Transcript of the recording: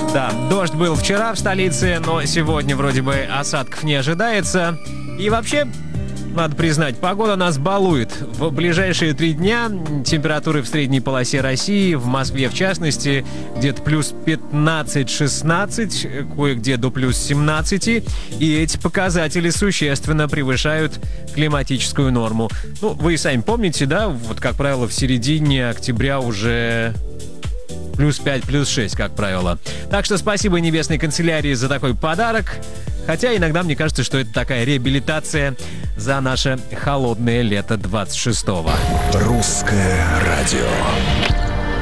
Да, дождь был вчера в столице, но сегодня вроде бы осадков не ожидается. И вообще, надо признать, погода нас балует. В ближайшие 3 дня температуры в средней полосе России, в Москве в частности, где-то плюс 15-16, кое-где до плюс 17. И эти показатели существенно превышают климатическую норму. Ну, вы и сами помните, да? Вот, как правило, в середине октября уже плюс 5, плюс 6, как правило. Так что спасибо Небесной канцелярии за такой подарок. Хотя иногда мне кажется, что это такая реабилитация за наше холодное лето 26-го. Русское радио.